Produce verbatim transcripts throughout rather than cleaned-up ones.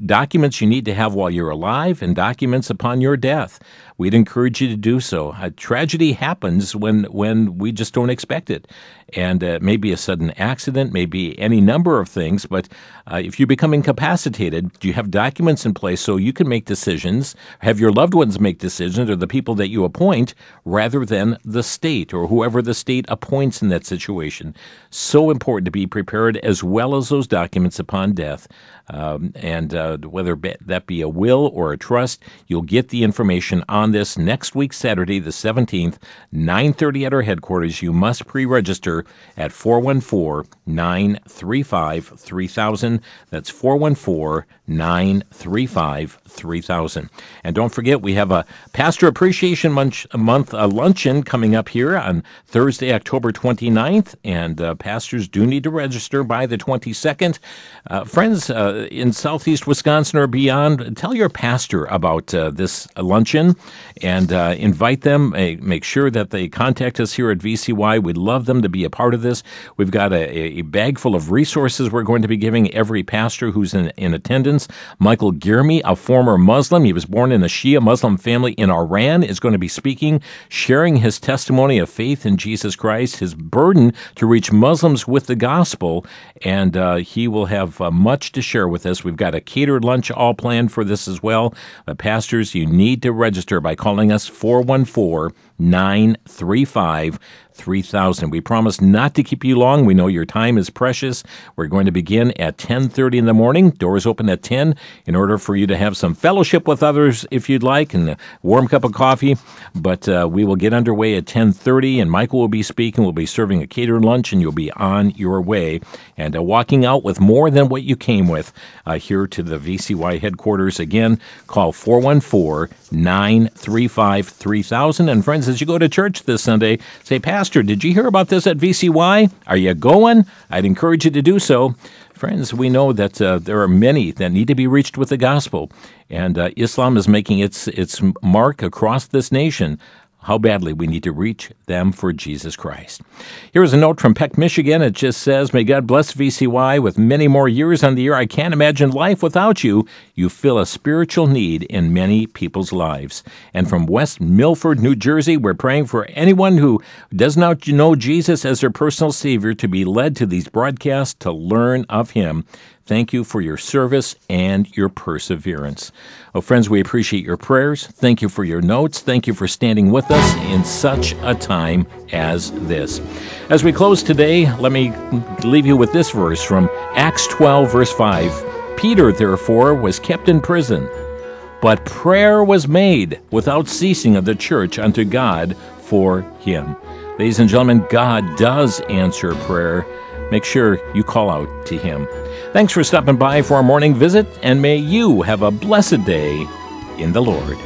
documents you need to have while you're alive and documents upon your death. We'd encourage you to do so. A tragedy happens when when we just don't expect it. And uh, maybe a sudden accident, maybe any number of things. But uh, if you become incapacitated, do you have documents in place so you can make decisions, have your loved ones make decisions, or the people that you appoint, rather than the state or whoever the state appoints in that situation? So important to be prepared, as well as those documents upon death. Um, and uh, whether that be a will or a trust, you'll get the information on this next week, Saturday, the seventeenth, nine thirty at our headquarters. You must pre-register at four one four, nine three five, three thousand. That's four one four, nine three five, three thousand. And don't forget, we have a Pastor Appreciation Month, month uh, luncheon coming up here on Thursday, October twenty-ninth, and uh, pastors do need to register by the twenty-second. Uh, friends uh, in southeast Wisconsin or beyond, tell your pastor about uh, this luncheon and uh, invite them. Uh, make sure that they contact us here at V C Y. We'd love them to be a part of this. We've got a, a bag full of resources we're going to be giving every pastor who's in, in attendance. Michael Girmi, a former Muslim, he was born in a Shia Muslim family in Iran, is going to be speaking, sharing his testimony of faith in Jesus Christ, his burden to reach Muslims with the gospel, and uh, he will have uh, much to share with us. We've got a catered lunch all planned for this as well. Uh, pastors, you need to register by calling us four one four, nine three five, three thousand. We promise not to keep you long. We know your time is precious. We're going to begin at ten thirty in the morning. Doors open at ten in order for you to have some fellowship with others if you'd like, and a warm cup of coffee. But uh, we will get underway at ten thirty, and Michael will be speaking. We'll be serving a catered lunch, and you'll be on your way and uh, walking out with more than what you came with uh, here to the V C Y headquarters. Again, call four one four, nine three five, three thousand. And friends, as you go to church this Sunday, say, Pastor, did you hear about this at V C Y? Are you going? I'd encourage you to do so. Friends, we know that uh, there are many that need to be reached with the gospel, and uh, Islam is making its its mark across this nation. How badly we need to reach them for Jesus Christ. Here's a note from Peck, Michigan. It just says, may God bless V C Y with many more years on the air. I can't imagine life without you. You fill a spiritual need in many people's lives. And from West Milford, New Jersey, we're praying for anyone who does not know Jesus as their personal Savior to be led to these broadcasts to learn of Him. Thank you for your service and your perseverance. Oh, friends, we appreciate your prayers. Thank you for your notes. Thank you for standing with us in such a time as this. As we close today, let me leave you with this verse from Acts twelve, verse five. Peter, therefore, was kept in prison, but prayer was made without ceasing of the church unto God for him. Ladies and gentlemen, God does answer prayer. Make sure you call out to Him. Thanks for stopping by for our morning visit, and may you have a blessed day in the Lord.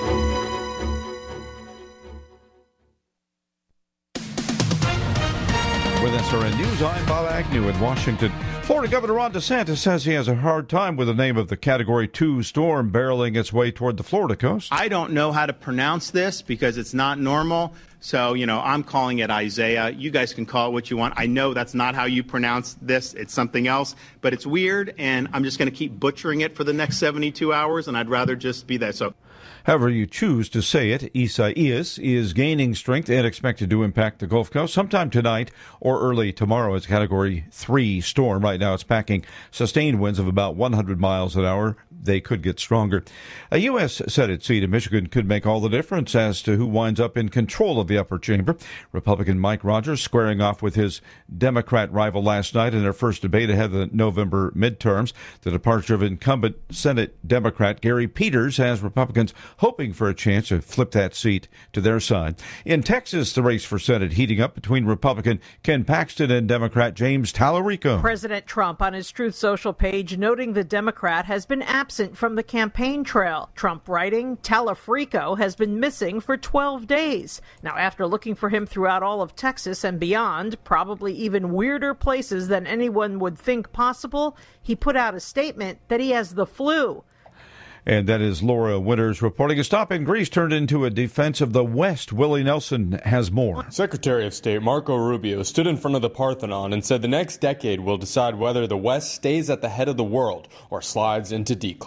With S R N News, I'm Bob Agnew in Washington. Florida Governor Ron DeSantis says he has a hard time with the name of the Category two storm barreling its way toward the Florida coast. I don't know how to pronounce this because it's not normal. So, you know, I'm calling it Isaiah. You guys can call it what you want. I know that's not how you pronounce this. It's something else, but it's weird, and I'm just going to keep butchering it for the next seventy-two hours, and I'd rather just be that. So, however you choose to say it, Isaias is gaining strength and expected to impact the Gulf Coast sometime tonight or early tomorrow as a Category three storm. Right now it's packing sustained winds of about one hundred miles an hour. They could get stronger. A U S Senate seat in Michigan could make all the difference as to who winds up in control of the upper chamber. Republican Mike Rogers squaring off with his Democrat rival last night in their first debate ahead of the November midterms. The departure of incumbent Senate Democrat Gary Peters has Republicans hoping for a chance to flip that seat to their side. In Texas, the race for Senate heating up between Republican Ken Paxton and Democrat James Tallarico. President Trump on his Truth Social page noting the Democrat has been absent from the campaign trail. Trump writing, Tallarico has been missing for twelve days. Now, after looking for him throughout all of Texas and beyond, probably even weirder places than anyone would think possible, he put out a statement that he has the flu. And that is Laura Winters reporting. A stop in Greece turned into a defense of the West. Willie Nelson has more. Secretary of State Marco Rubio stood in front of the Parthenon and said the next decade will decide whether the West stays at the head of the world or slides into decline.